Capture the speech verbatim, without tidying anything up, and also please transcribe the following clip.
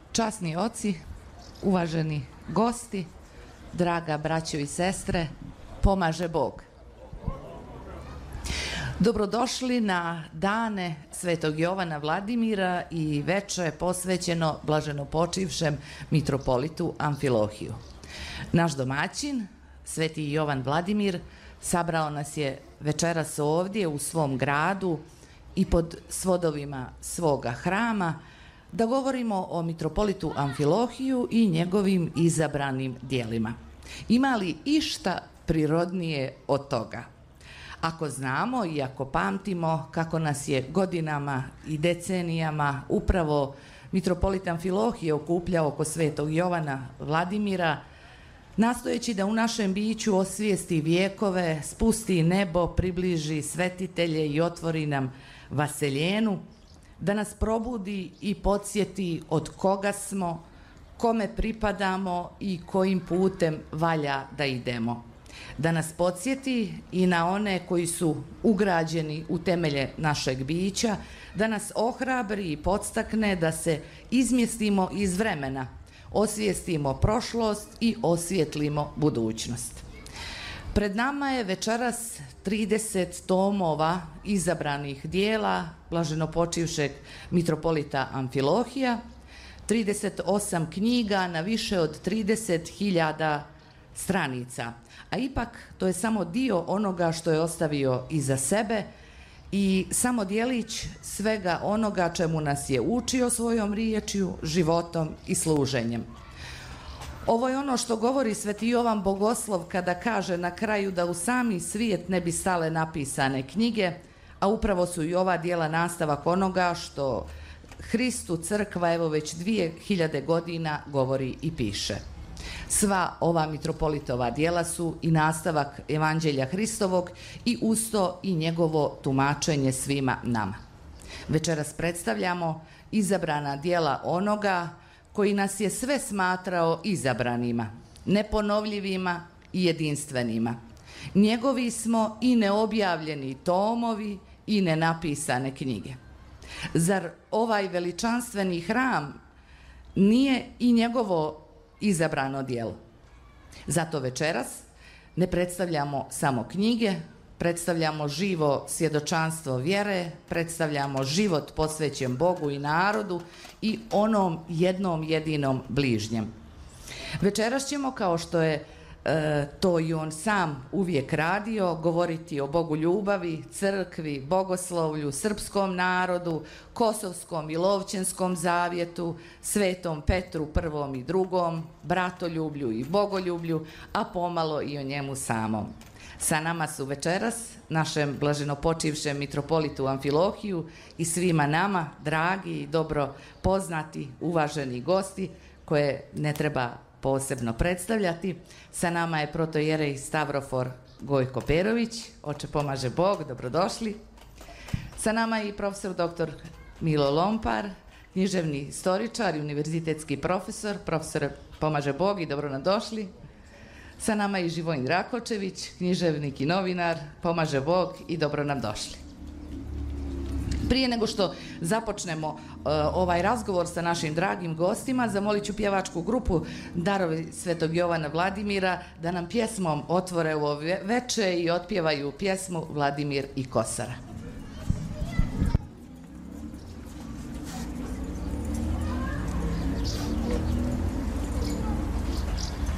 Časni oci, uvaženi gosti, draga braćo i sestre, pomaže Bog. Dobrodošli na dane Svetog Jovana Vladimira i veče posvećeno blaženopočivšem mitropolitu Amfilohiju. Naš domaćin, Sveti Jovan Vladimir, sabrao nas je večeras ovdje u svom gradu i pod svodovima svoga hrama da govorimo o mitropolitu Amfilohiju i njegovim izabranim dijelima. Ima li išta prirodnije od toga? Ako znamo i ako pamtimo kako nas je godinama i decenijama upravo mitropolit Amfilohije okupljao oko Svetog Jovana Vladimira, nastojeći da u našem biću osvijesti vijekove, spusti nebo, približi svetitelje i otvori nam vaseljenu, da nas probudi i podsjeti od koga smo, kome pripadamo i kojim putem valja da idemo. Da nas podsjeti i na one koji su ugrađeni u temelje našeg bića, da nas ohrabri i podstakne da se izmjestimo iz vremena, osvijestimo prošlost i osvijetlimo budućnost. Pred nama je večeras trideset tomova izabranih dijela blaženopočivšeg mitropolita Amfilohija, trideset osam knjiga na više od trideset hiljada stranica, a ipak to je samo dio onoga što je ostavio iza sebe i samo djelić svega onoga čemu nas je učio svojom riječju, životom i služenjem. Ovo je ono što govori Sveti Jovan Bogoslov kada kaže na kraju da u sami svijet ne bi stale napisane knjige, a upravo su i ova djela nastavak onoga što Hristu crkva evo već dvije hiljade godina govori i piše. Sva ova mitropolitova djela su i nastavak Evanđelja Hristovog i usto i njegovo tumačenje svima nama. Večeras predstavljamo izabrana djela onoga koji nas je sve smatrao izabranima, neponovljivima i jedinstvenima. Njegovi smo i neobjavljeni tomovi i nenapisane knjige. Zar ovaj veličanstveni hram nije i njegovo izabrano djelo? Zato večeras ne predstavljamo samo knjige, predstavljamo živo svjedočanstvo vjere, predstavljamo život posvećen Bogu i narodu i onom jednom jedinom bližnjem. Večeras ćemo, kao što je e, to i on sam uvijek radio, govoriti o Bogu ljubavi, crkvi, bogoslovlju, srpskom narodu, kosovskom i lovćenskom zavjetu, Svetom Petru prvom i drugom, bratoljublju i bogoljublju, a pomalo i o njemu samom. Sa nama su večeras našem blaženopočivšem mitropolitu Amfilohiju i svima nama, dragi i dobro poznati, uvaženi gosti, koje ne treba posebno predstavljati. Sa nama je protojerej Stavrofor Gojko Perović, oče pomaže Bog, dobrodošli. Sa nama je i profesor doktor Milo Lompar, književni istoričar i univerzitetski profesor, profesor pomaže Bog i dobro nam došli. Sa nama je i Živojin Rakočević, književnik i novinar, pomaže Bog i dobro nam došli. Prije nego što započnemo uh, ovaj razgovor sa našim dragim gostima, zamolit ću pjevačku grupu Darovi Svetog Jovana Vladimira da nam pjesmom otvore ovo veče i otpjevaju pjesmu Vladimir i Kosara.